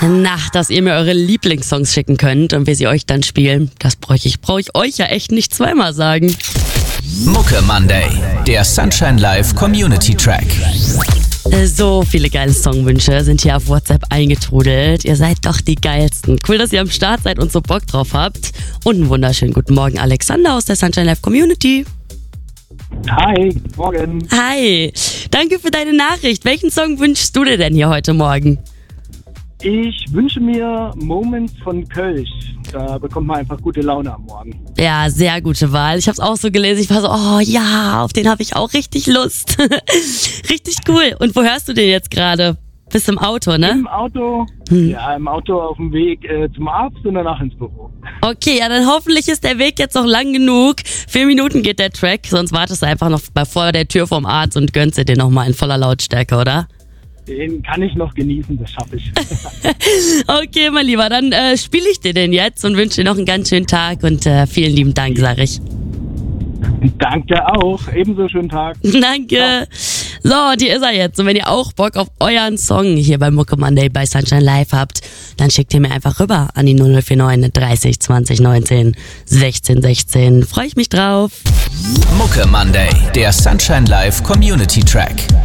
Na, dass ihr mir eure Lieblingssongs schicken könnt und wir sie euch dann spielen, das brauche ich euch ja echt nicht zweimal sagen. Mucke Monday, der Sunshine Live Community Track. So viele geile Songwünsche sind hier auf WhatsApp eingetrudelt. Ihr seid doch die Geilsten. Cool, dass ihr am Start seid und so Bock drauf habt. Und einen wunderschönen guten Morgen, Alexander aus der Sunshine Live Community. Hi, guten Morgen. Hi, danke für deine Nachricht. Welchen Song wünschst du dir denn hier heute Morgen? Ich wünsche mir Moments von Kölsch. Da bekommt man einfach gute Laune am Morgen. Ja, sehr gute Wahl. Ich habe es auch so gelesen. Ich war so, oh ja, auf den habe ich auch richtig Lust. Richtig cool. Und wo hörst du den jetzt gerade? Bist im Auto, ne? Im Auto, ja, im Auto auf dem Weg zum Arzt und danach ins Büro. Okay, ja, dann hoffentlich ist der Weg jetzt noch lang genug. 4 Minuten geht der Track, sonst wartest du einfach noch vor der Tür vom Arzt und gönnst dir den nochmal in voller Lautstärke, oder? Den kann ich noch genießen, das schaffe ich. Okay, mein Lieber, dann spiele ich dir den jetzt und wünsche dir noch einen ganz schönen Tag und vielen lieben Dank, sag ich. Danke auch, ebenso schönen Tag. Danke. So, und hier ist er jetzt. Und wenn ihr auch Bock auf euren Song hier bei Mucke Monday bei Sunshine Live habt, dann schickt ihr mir einfach rüber an die 0049 30 20 19 16 16. Freue ich mich drauf. Mucke Monday, der Sunshine Live Community Track.